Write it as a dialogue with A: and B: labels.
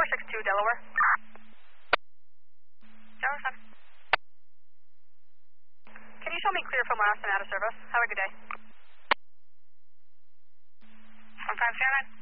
A: 462 Delaware. Tower 7. Can you show me clear from last and out of service? Have a good day.
B: 157.